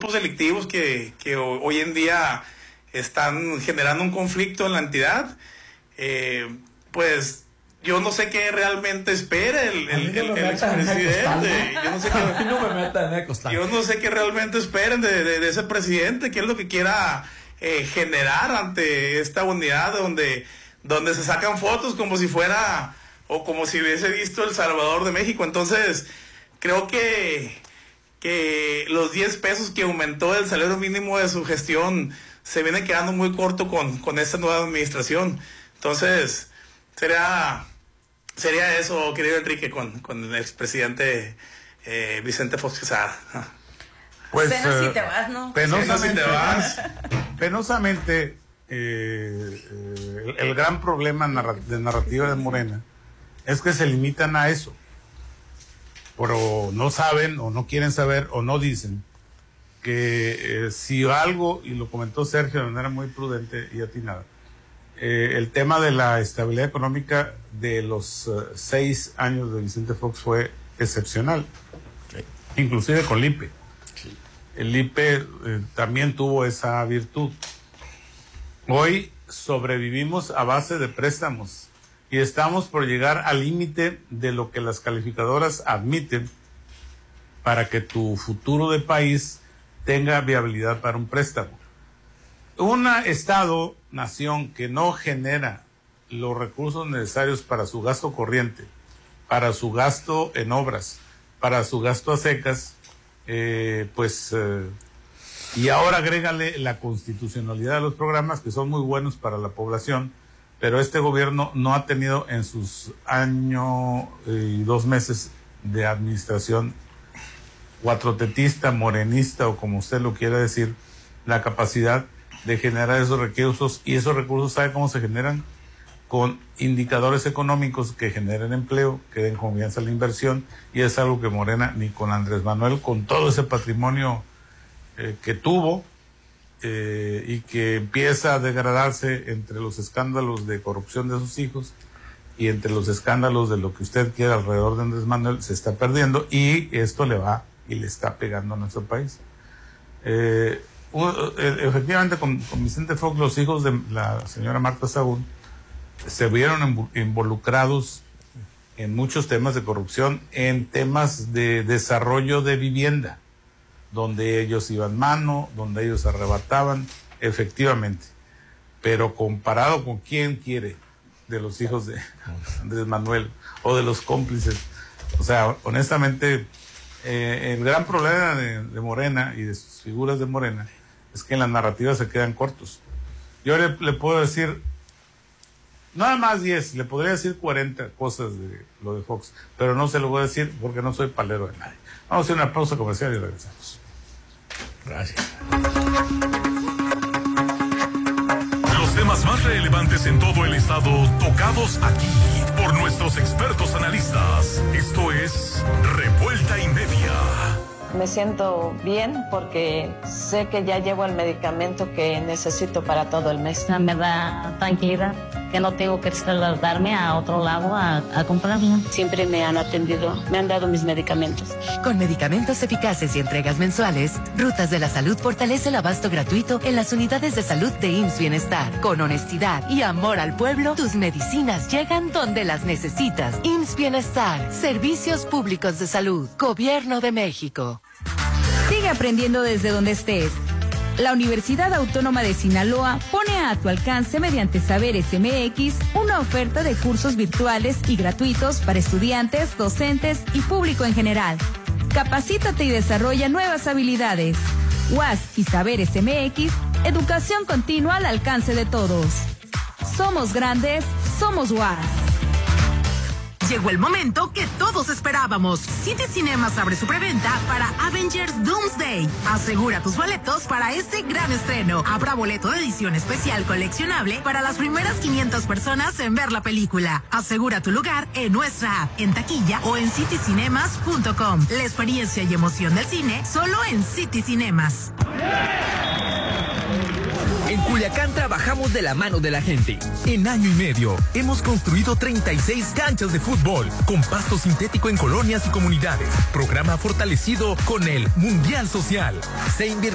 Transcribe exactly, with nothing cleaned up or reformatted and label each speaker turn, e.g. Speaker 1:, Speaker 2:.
Speaker 1: grupos delictivos que, que hoy en día están generando un conflicto en la entidad, eh, pues yo no sé qué realmente espera el, el, el, el expresidente. Yo no sé qué,
Speaker 2: no me metan en Ecostal.
Speaker 1: Yo no sé qué realmente esperen de, de, de ese presidente, qué es lo que quiera eh, generar ante esta unidad donde, donde se sacan fotos como si fuera o como si hubiese visto El Salvador de México. Entonces, creo que, que los diez pesos que aumentó el salario mínimo de su gestión se viene quedando muy corto con, con esta nueva administración. Entonces, sería, sería eso, querido Enrique, con, con el expresidente eh, Vicente Fox Quesada.
Speaker 3: Pues,
Speaker 4: Pena
Speaker 3: eh,
Speaker 4: si te vas, ¿no?
Speaker 3: Penosamente,
Speaker 1: Si te vas.
Speaker 3: penosamente eh, eh, el, el gran problema narra- de narrativa de Morena es que se limitan a eso. Pero no saben, o no quieren saber, o no dicen que eh, si algo, y lo comentó Sergio de manera muy prudente y atinada, eh, el tema de la estabilidad económica de los uh, seis años de Vicente Fox fue excepcional, sí. Inclusive con el I P E. Sí. El I P E eh, también tuvo esa virtud. Hoy sobrevivimos a base de préstamos y estamos por llegar al límite de lo que las calificadoras admiten para que tu futuro de país tenga viabilidad para un préstamo. Un Estado, nación, que no genera los recursos necesarios para su gasto corriente, para su gasto en obras, para su gasto a secas, eh, pues, eh, y ahora agrégale la constitucionalidad de los programas, que son muy buenos para la población, pero este gobierno no ha tenido en sus año y dos meses de administración cuatrotetista, morenista o como usted lo quiera decir, la capacidad de generar esos recursos, y esos recursos, ¿sabe cómo se generan? Con indicadores económicos que generen empleo, que den confianza a la inversión, y es algo que Morena ni con Andrés Manuel, con todo ese patrimonio eh, que tuvo eh, y que empieza a degradarse entre los escándalos de corrupción de sus hijos y entre los escándalos de lo que usted quiera alrededor de Andrés Manuel, se está perdiendo, y esto le va y le está pegando a nuestro país. Eh, efectivamente, con, con Vicente Fox, los hijos de la señora Marta Sahún se vieron involucrados en muchos temas de corrupción, en temas de desarrollo de vivienda, donde ellos iban mano, donde ellos arrebataban, efectivamente. Pero comparado con quién quiere de los hijos de Andrés Manuel o de los cómplices, o sea, honestamente, eh, el gran problema de, de Morena y de sus figuras de Morena es que en las narrativas se quedan cortos. Yo le, le puedo decir nada más diez, le podría decir cuarenta cosas de lo de Fox, pero no se lo voy a decir porque no soy palero de nadie. Vamos a hacer una pausa comercial y regresamos.
Speaker 2: Gracias.
Speaker 5: Los temas más relevantes en todo el estado, tocados aquí por nuestros expertos analistas. Esto es Revuelta y Media.
Speaker 4: Me siento bien porque sé que ya llevo el medicamento que necesito para todo el mes.
Speaker 6: Me da tranquilidad que no tengo que trasladarme a otro lado a, a comprarlo.
Speaker 4: Siempre me han atendido, me han dado mis medicamentos.
Speaker 7: Con medicamentos eficaces y entregas mensuales, Rutas de la Salud fortalece el abasto gratuito en las unidades de salud de I M S S Bienestar. Con honestidad y amor al pueblo, tus medicinas llegan donde las necesitas. I M S S Bienestar, Servicios Públicos de Salud, Gobierno de México.
Speaker 8: Sigue aprendiendo desde donde estés. La Universidad Autónoma de Sinaloa pone a tu alcance mediante Saberes M X una oferta de cursos virtuales y gratuitos para estudiantes, docentes y público en general. Capacítate y desarrolla nuevas habilidades. U A S y Saberes M X, educación continua al alcance de todos. Somos grandes, somos U A S.
Speaker 9: Llegó el momento que todos esperábamos. City Cinemas abre su preventa para Avengers Doomsday. Asegura tus boletos para este gran estreno. Habrá boleto de edición especial coleccionable para las primeras quinientas personas en ver la película. Asegura tu lugar en nuestra app, en taquilla o en city cinemas punto com. La experiencia y emoción del cine solo en City Cinemas.
Speaker 10: En Culiacán trabajamos de la mano de la gente. En año y medio hemos construido treinta y seis canchas de fútbol con pasto sintético en colonias y comunidades. Programa fortalecido con el Mundial Social. Se invirtió